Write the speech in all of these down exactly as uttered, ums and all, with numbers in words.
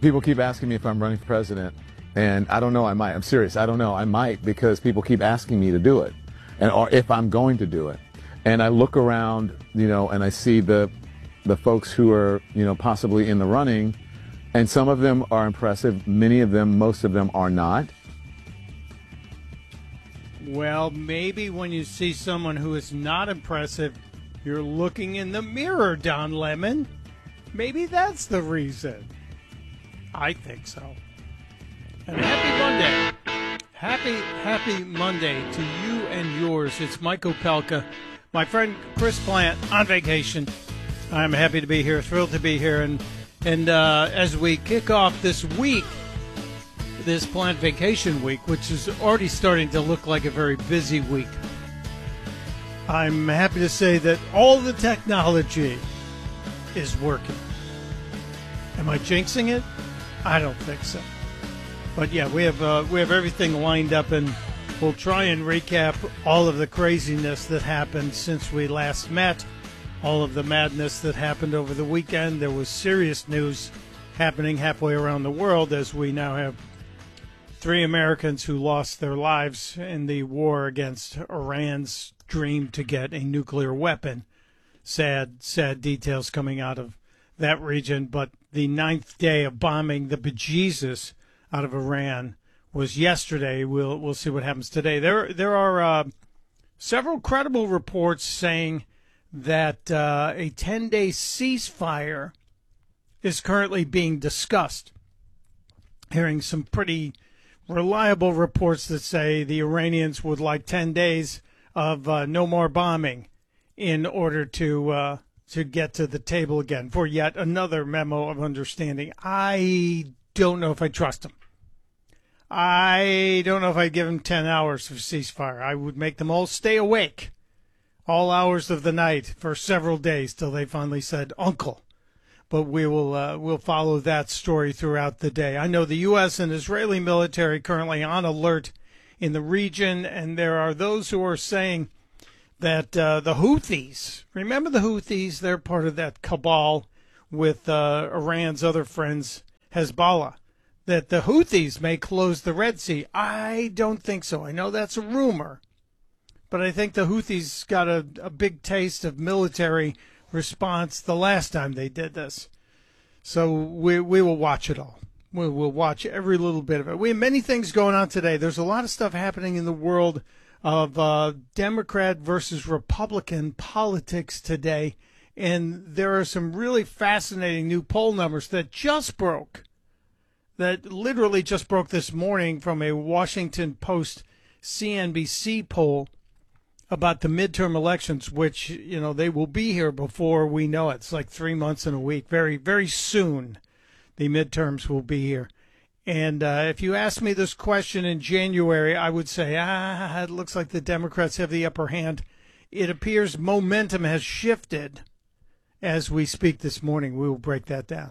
people keep asking me if I'm running for president, and I don't know. I might. I'm serious. I don't know. I might, because people keep asking me to do it, and or if I'm going to do it. And I look around, you know, and I see the the folks who are, you know, possibly in the running, and some of them are impressive. Many of them, most of them, are not. Well, maybe when you see someone who is not impressive, you're looking in the mirror, Don Lemon. Maybe that's the reason. I think so. And happy Monday. Happy, happy Monday to you and yours. It's Mike Opelka, my friend Chris Plant on vacation. I'm happy to be here, thrilled to be here. And, and uh, as we kick off this week, this Plant Vacation Week, which is already starting to look like a very busy week, I'm happy to say that all the technology is working. Am I jinxing it? I don't think so. But yeah, we have uh, we have everything lined up, and we'll try and recap all of the craziness that happened since we last met, all of the madness that happened over the weekend. There was serious news happening halfway around the world, as we now have three Americans who lost their lives in the war against Iran's dream to get a nuclear weapon. Sad, sad details coming out of that region. But the ninth day of bombing the bejesus out of Iran was yesterday. We'll we'll see what happens today. There there are uh, several credible reports saying that uh, a ten-day ceasefire is currently being discussed. Hearing some pretty reliable reports that say the Iranians would like ten days of uh, no more bombing in order to uh, to get to the table again for yet another memo of understanding. I don't know if I trust them. I don't know if I'd give them ten hours of ceasefire. I would make them all stay awake all hours of the night for several days till they finally said, "Uncle." But we will uh, we'll follow that story throughout the day. I know the U S and Israeli military currently on alert in the region, and there are those who are saying that uh, the Houthis, remember the Houthis, they're part of that cabal with uh, Iran's other friends, Hezbollah, that the Houthis may close the Red Sea. I don't think so. I know that's a rumor, but I think the Houthis got a, a big taste of military response the last time they did this. So we we will watch it all. We will watch every little bit of it. We have many things going on today. There's a lot of stuff happening in the world of uh, Democrat versus Republican politics today. And there are some really fascinating new poll numbers that just broke, that literally just broke this morning from a Washington Post C N B C poll about the midterm elections, which, you know, they will be here before we know it. It's like three months and a week. Very, very soon, the midterms will be here. And uh, if you asked me this question in January, I would say, ah, it looks like the Democrats have the upper hand. It appears momentum has shifted as we speak this morning. We will break that down.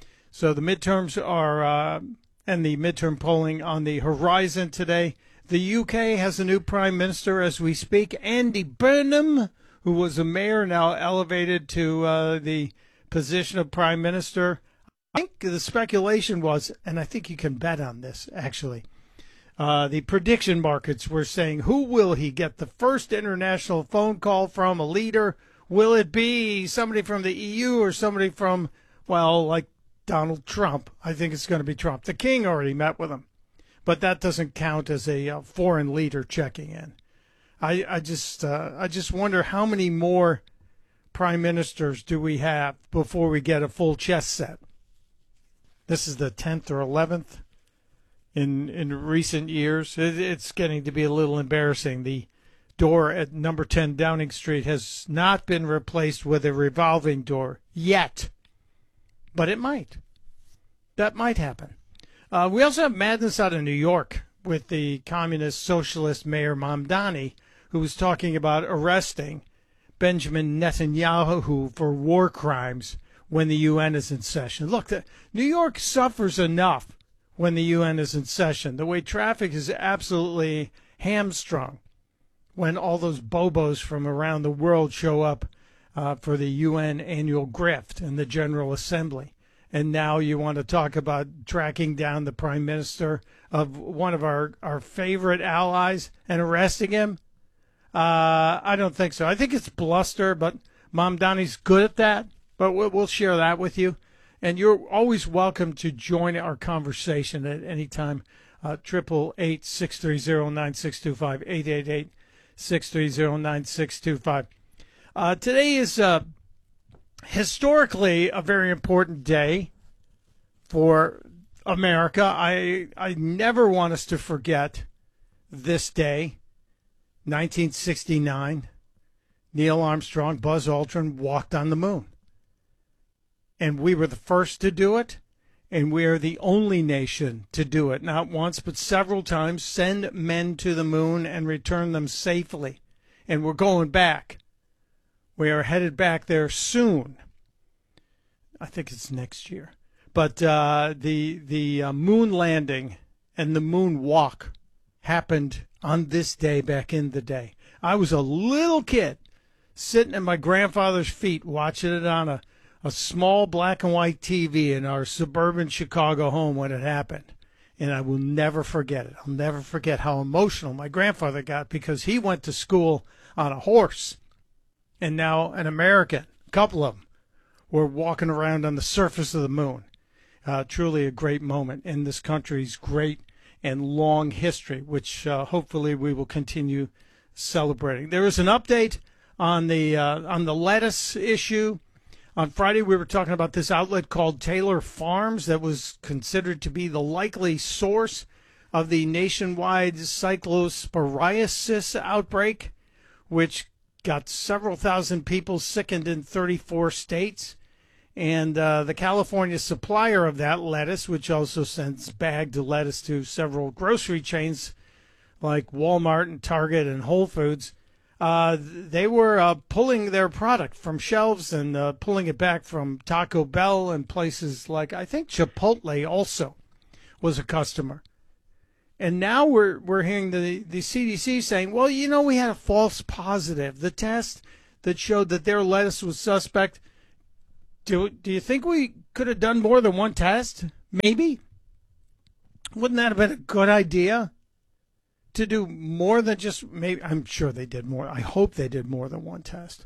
So the midterms are, uh, and the midterm polling on the horizon today. The U K has a new prime minister as we speak, Andy Burnham, who was a mayor, now elevated to uh, the position of prime minister. I think the speculation was, and I think you can bet on this, actually, uh, the prediction markets were saying, who will he get the first international phone call from, a leader? Will it be somebody from the E U or somebody from, well, like Donald Trump? I think it's going to be Trump. The king already met with him. But that doesn't count as a uh, foreign leader checking in. I, I just uh, I just wonder how many more prime ministers do we have before we get a full chess set. This is the tenth or eleventh in in recent years. It, it's getting to be a little embarrassing. The door at number ten Downing Street has not been replaced with a revolving door yet, but it might. That might happen. Uh, we also have madness out of New York with the communist socialist Mayor Mamdani, who was talking about arresting Benjamin Netanyahu for war crimes when the U N is in session. Look, the, New York suffers enough when the U N is in session. The way traffic is absolutely hamstrung when all those bobos from around the world show up uh, for the U N annual grift and the General Assembly. and now you want to talk about tracking down the prime minister of one of our, our favorite allies and arresting him? Uh, I don't think so. I think it's bluster, but Mom Donnie's good at that. But we'll, we'll share that with you. And you're always welcome to join our conversation at any time. Uh, triple eight six three zero nine six two five eight eight eight six three zero nine six two five. Uh, today is uh, historically a very important day for America. I I never want us to forget this day, nineteen sixty-nine. Neil Armstrong, Buzz Aldrin walked on the moon, and we were the first to do it. And we are the only nation to do it, not once, but several times, send men to the moon and return them safely. And we're going back. We are headed back there soon. I think it's next year. But uh, the the uh, moon landing and the moon walk happened on this day back in the day. I was a little kid sitting at my grandfather's feet watching it on a a small black and white T V in our suburban Chicago home when it happened. And I will never forget it. I'll never forget how emotional my grandfather got because he went to school on a horse. And now an American, a couple of them, were walking around on the surface of the moon. Uh, truly a great moment in this country's great and long history, which uh, hopefully we will continue celebrating. There is an update on the uh, on the lettuce issue. On Friday, we were talking about this outlet called Taylor Farms that was considered to be the likely source of the nationwide cyclosporiasis outbreak, which got several thousand people sickened in thirty-four states. And uh, the California supplier of that lettuce, which also sends bagged lettuce to several grocery chains like Walmart and Target and Whole Foods, Uh, they were uh, pulling their product from shelves and uh, pulling it back from Taco Bell and places like, I think Chipotle also was a customer. And now we're we're hearing the, the C D C saying, well, you know, we had a false positive. The test that showed that their lettuce was suspect. Do, do you think we could have done more than one test? Maybe. Wouldn't that have been a good idea? To do more than just maybe, I'm sure they did more. I hope they did more than one test.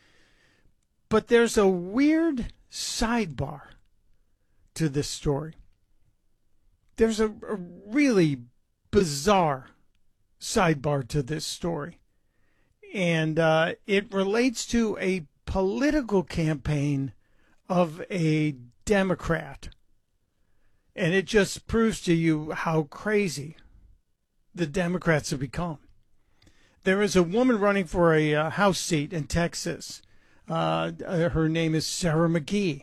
But there's a weird sidebar to this story. There's a, a really bizarre sidebar to this story. And uh, it relates to a political campaign of a Democrat. And it just proves to you how crazy the Democrats have become. There is a woman running for a uh, House seat in Texas. Uh, her name is Sarah McGee.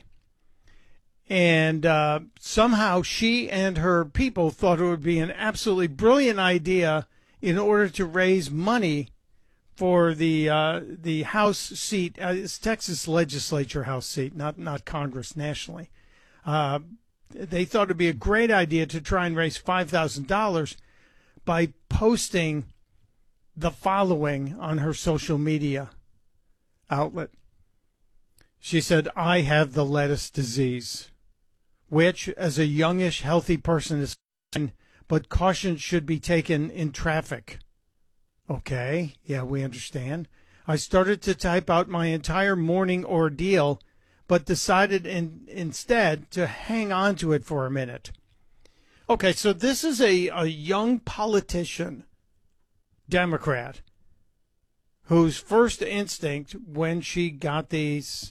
And uh, somehow she and her people thought it would be an absolutely brilliant idea in order to raise money for the uh, the House seat. Uh, it's Texas legislature House seat, not, not Congress nationally. Uh, they thought it would be a great idea to try and raise five thousand dollars by posting the following on her social media outlet. She said, I have the lettuce disease, which, as a youngish, healthy person, is fine, but caution should be taken in traffic. Okay, yeah, we understand. I started to type out my entire morning ordeal, but decided in, instead to hang on to it for a minute. Okay, so this is a, a young politician, Democrat, whose first instinct when she got these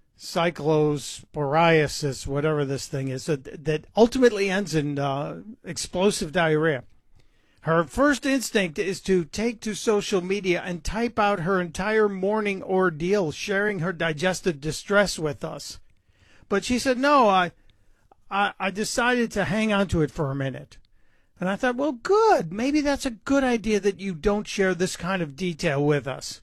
cyclosporiasis, whatever this thing is, that, that ultimately ends in uh, explosive diarrhea. Her first instinct is to take to social media and type out her entire morning ordeal, sharing her digestive distress with us. But she said, no, I... I, I decided to hang on to it for a minute. And I thought, well, good. Maybe that's a good idea that you don't share this kind of detail with us.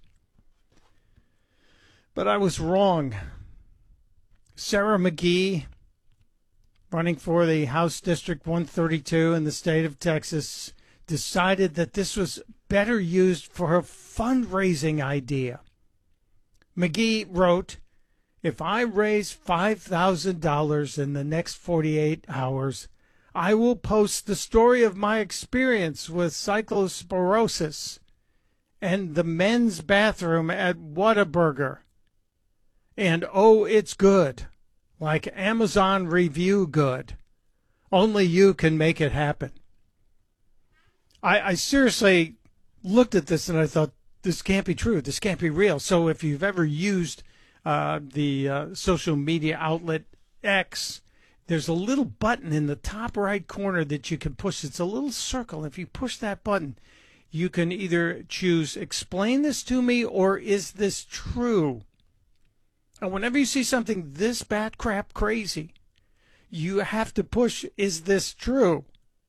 But I was wrong. Sarah McGee, running for the House District one thirty-two in the state of Texas, decided that this was better used for her fundraising idea. McGee wrote, If I raise five thousand dollars in the next forty-eight hours, I will post the story of my experience with cyclosporosis and the men's bathroom at Whataburger. And oh, it's good, like Amazon review good. Only you can make it happen. I, I seriously looked at this and I thought, this can't be true. This can't be real. So if you've ever used uh, the uh, social media outlet X, there's a little button in the top right corner that you can push. It's a little circle. If you push that button, you can either choose explain this to me or is this true? And whenever you see something this bat crap crazy, you have to push is this true?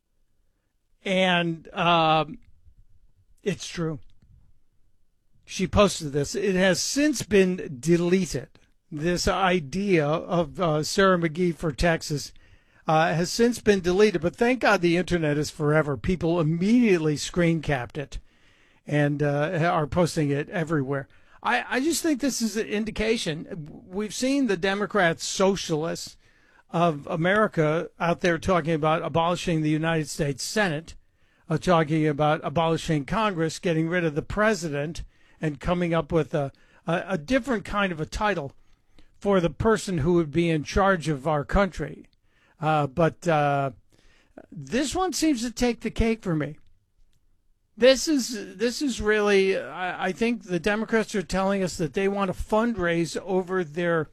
And um, it's true. She posted this. It has since been deleted. This idea of uh, Sarah McGee for Texas uh, has since been deleted. But thank God the internet is forever. People immediately screen capped it and uh, are posting it everywhere. I, I just think this is an indication. We've seen the Democrats, socialists of America out there talking about abolishing the United States Senate, uh, talking about abolishing Congress, getting rid of the president, and coming up with a, a, a different kind of a title for the person who would be in charge of our country. Uh, but uh, this one seems to take the cake for me. This is this is really, I, I think the Democrats are telling us that they want to fundraise over their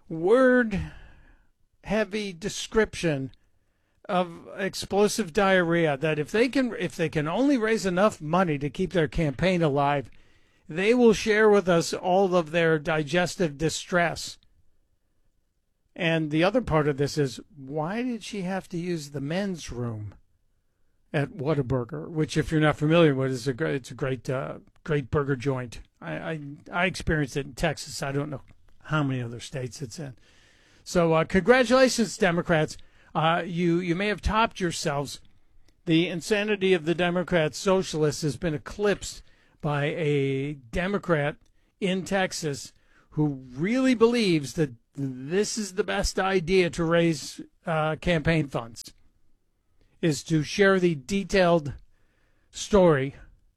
word-heavy description of explosive diarrhea, that if they can if they can only raise enough money to keep their campaign alive, they will share with us all of their digestive distress. And the other part of this is, why did she have to use the men's room at Whataburger, which, if you're not familiar with, is a great, it's a great, uh, great burger joint. I, I I experienced it in Texas. I don't know how many other states it's in. So, uh, congratulations, Democrats. Uh, you you may have topped yourselves. The insanity of the Democrats, socialists, has been eclipsed by a Democrat in Texas who really believes that this is the best idea to raise uh, campaign funds, is to share the detailed story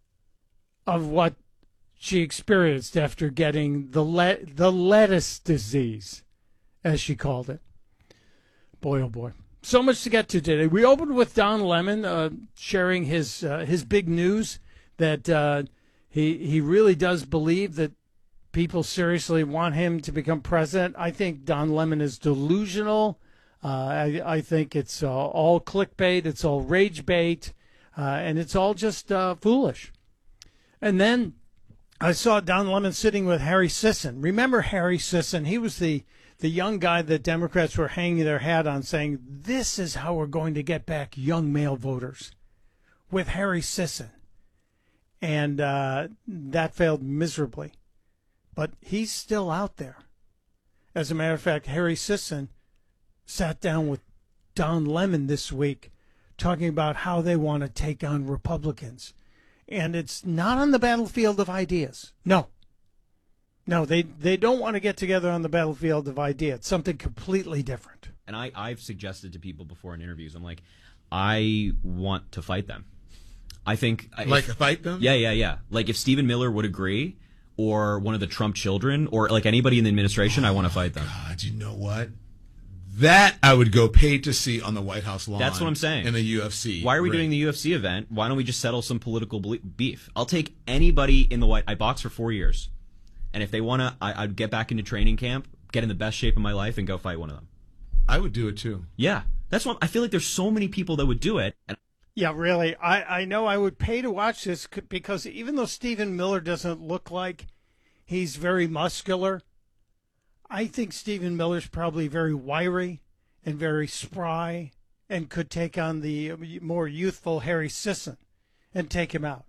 of what she experienced after getting the le- the lettuce disease, as she called it. Boy, oh boy. So much to get to today. We opened with Don Lemon uh, sharing his uh, his big news that uh, he he really does believe that people seriously want him to become president. I think Don Lemon is delusional. Uh, I, I think it's uh, all clickbait, it's all rage bait, uh, and it's all just uh, foolish. And then I saw Don Lemon sitting with Harry Sisson. Remember Harry Sisson? He was the, the young guy that Democrats were hanging their hat on, saying, this is how we're going to get back young male voters, with Harry Sisson. And uh, that failed miserably. But he's still out there. As a matter of fact, Harry Sisson sat down with Don Lemon this week talking about how they want to take on Republicans. And it's not on the battlefield of ideas. No. No, they, they don't want to get together on the battlefield of ideas. It's something completely different. And I, I've suggested to people before in interviews, I'm like, I want to fight them. I think... Like if, fight them? Yeah, yeah, yeah. Like if Stephen Miller would agree, or one of the Trump children, or like anybody in the administration, oh, I want to fight them. God, you know what? That I would go pay to see on the White House lawn. That's what I'm saying. In the U F C. Why are we ring. doing the U F C event? Why don't we just settle some political beef? I'll take anybody in the White. I boxed for four years, and if they want to, I'd get back into training camp, get in the best shape of my life, and go fight one of them. I would do it too. Yeah, that's what I feel like. There's so many people that would do it. And yeah, really. I, I know I would pay to watch this because even though Stephen Miller doesn't look like he's very muscular, I think Stephen Miller's probably very wiry and very spry and could take on the more youthful Harry Sisson and take him out.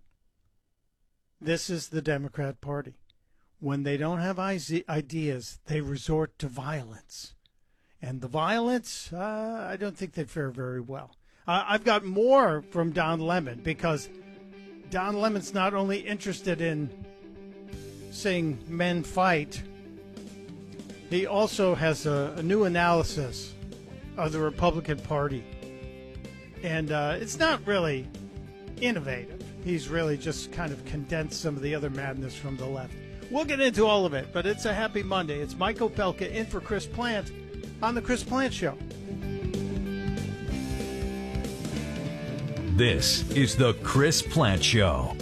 This is the Democrat Party. When they don't have ideas, they resort to violence. And the violence, uh, I don't think they fare very well. Uh, I've got more from Don Lemon because Don Lemon's not only interested in seeing men fight, he also has a, a new analysis of the Republican Party. And uh, it's not really innovative. He's really just kind of condensed some of the other madness from the left. We'll get into all of it, but it's a happy Monday. It's Mike Opelka in for Chris Plant on The Chris Plant Show. This is The Chris Plant Show.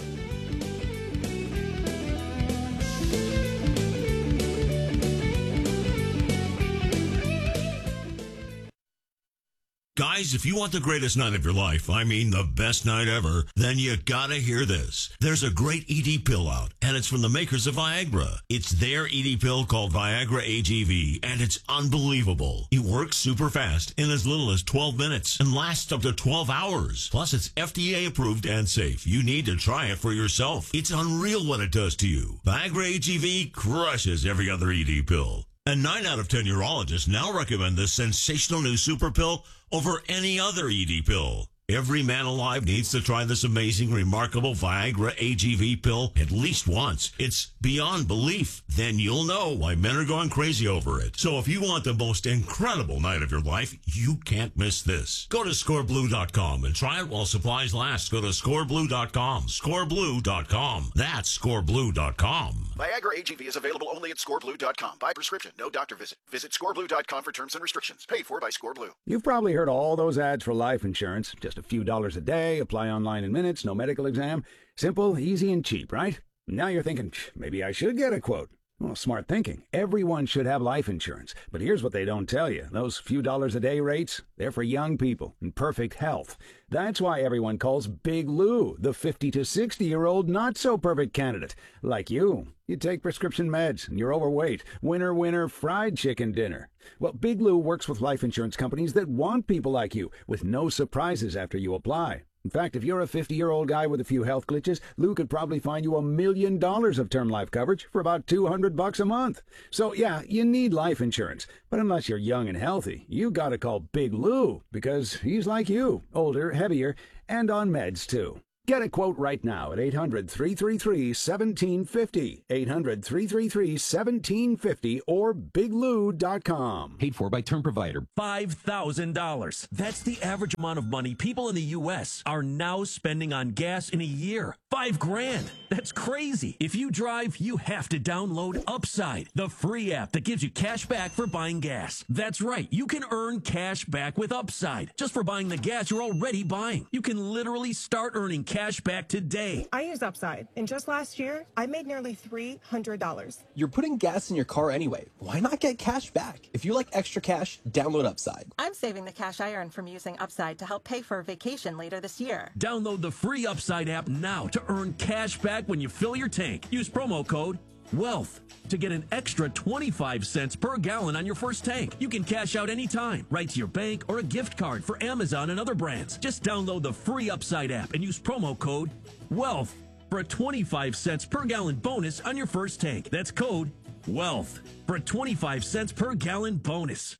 Guys, if you want the greatest night of your life, I mean the best night ever, then you gotta hear this. There's a great E D pill out, and it's from the makers of Viagra. It's their E D pill called Viagra A G V, and it's unbelievable. It works super fast in as little as twelve minutes and lasts up to twelve hours. Plus, it's F D A approved and safe. You need to try it for yourself. It's unreal what it does to you. Viagra A G V crushes every other E D pill. And nine out of ten urologists now recommend this sensational new super pill over any other E D pill. Every man alive needs to try this amazing, remarkable Viagra A G V pill at least once. It's beyond belief. Then you'll know why men are going crazy over it. So if you want the most incredible night of your life, you can't miss this. Go to score blue dot com and try it while supplies last. Go to score blue dot com. score blue dot com. That's score blue dot com. Viagra A G V is available only at score blue dot com. By prescription, no doctor visit. Visit score blue dot com for terms and restrictions. Paid for by ScoreBlue. You've probably heard all those ads for life insurance. Just a few dollars a day, apply online in minutes, no medical exam. Simple, easy, and cheap, right? Now you're thinking, maybe I should get a quote. Well, smart thinking. Everyone should have life insurance. But here's what they don't tell you. Those few dollars a day rates, they're for young people in perfect health. That's why everyone calls Big Lou the fifty to sixty-year-old not-so-perfect candidate. Like you. You take prescription meds, and you're overweight. Winner, winner, fried chicken dinner. Well, Big Lou works with life insurance companies that want people like you, with no surprises after you apply. In fact, if you're a fifty-year-old guy with a few health glitches, Lou could probably find you a million dollars of term life coverage for about two hundred bucks a month. So, yeah, you need life insurance. But unless you're young and healthy, you gotta call Big Lou, because he's like you, older, heavier, and on meds, too. Get a quote right now at eight hundred, three three three, one seven five zero, eight hundred, three three three, one seven five zero, or big lou dot com. Paid for by term provider. five thousand dollars. That's the average amount of money people in the U S are now spending on gas in a year. Five grand. That's crazy. If you drive, you have to download Upside, the free app that gives you cash back for buying gas. That's right. You can earn cash back with Upside just for buying the gas you're already buying. You can literally start earning cash back today. I use Upside, and just last year, I made nearly three hundred dollars. You're putting gas in your car anyway. Why not get cash back? If you like extra cash, download Upside. I'm saving the cash I earn from using Upside to help pay for a vacation later this year. Download the free Upside app now to earn cash back when you fill your tank. Use promo code WEALTH to get an extra twenty-five cents per gallon on your first tank. You can cash out anytime, right to your bank or a gift card for Amazon and other brands. Just download the free Upside app and use promo code WEALTH for a twenty-five cents per gallon bonus on your first tank. That's code WEALTH for a twenty-five cents per gallon bonus.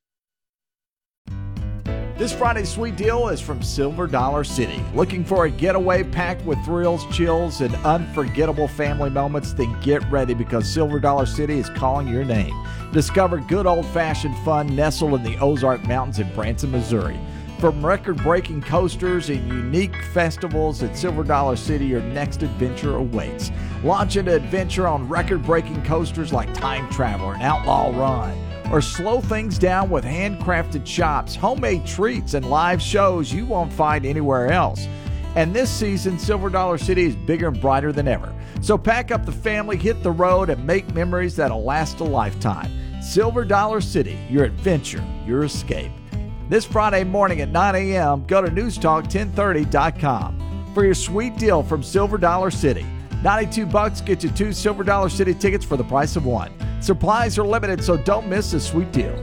This Friday's sweet deal is from Silver Dollar City. Looking for a getaway packed with thrills, chills, and unforgettable family moments? Then get ready, because Silver Dollar City is calling your name. Discover good old-fashioned fun nestled in the Ozark Mountains in Branson, Missouri. From record-breaking coasters and unique festivals at Silver Dollar City, your next adventure awaits. Launch into adventure on record-breaking coasters like Time Traveler and Outlaw Run. Or slow things down with handcrafted shops, homemade treats, and live shows you won't find anywhere else. And this season, Silver Dollar City is bigger and brighter than ever. So pack up the family, hit the road, and make memories that'll last a lifetime. Silver Dollar City, your adventure, your escape. This Friday morning at nine a.m., go to news talk ten thirty dot com for your sweet deal from Silver Dollar City. ninety-two bucks gets you two Silver Dollar City tickets for the price of one. Supplies are limited, so don't miss this sweet deal.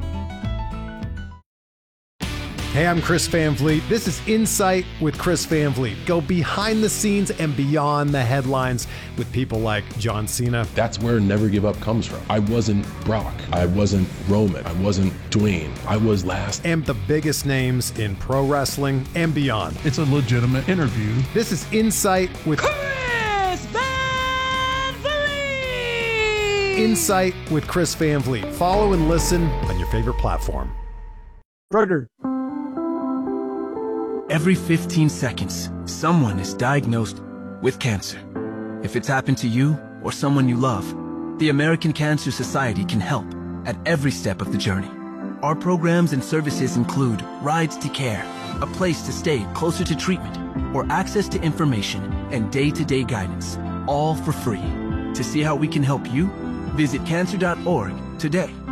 Hey, I'm Chris Van Vliet. This is Insight with Chris Van Vliet. Go behind the scenes and beyond the headlines with people like John Cena. That's where Never Give Up comes from. I wasn't Brock. I wasn't Roman. I wasn't Dwayne. I was last. And the biggest names in pro wrestling and beyond. It's a legitimate interview. This is Insight with Chris Van Vliet. Insight with Chris Van Vliet. Follow and listen on your favorite platform. Roger. Every fifteen seconds, someone is diagnosed with cancer. If it's happened to you or someone you love, the American Cancer Society can help at every step of the journey. Our programs and services include rides to care, a place to stay closer to treatment, or access to information and day-to-day guidance, all for free. To see how we can help you, visit cancer dot org today.